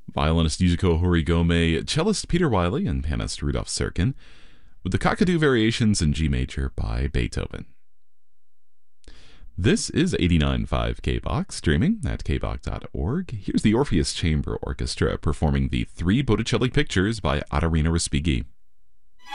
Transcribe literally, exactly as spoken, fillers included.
violinist Yuzuko Horigome, cellist Peter Wiley, and pianist Rudolf Serkin, with the Kakadu Variations in G Major by Beethoven. This is eighty-nine point five K B O X, streaming at k b o x dot org. Here's the Orpheus Chamber Orchestra performing the Three Botticelli Pictures by Ottorino Respighi.